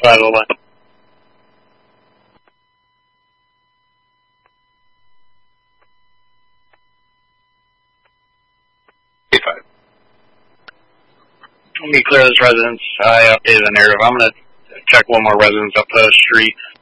side of the line. A5. Let me clear this residence. I updated the narrative. I'm going to check one more residence up the street.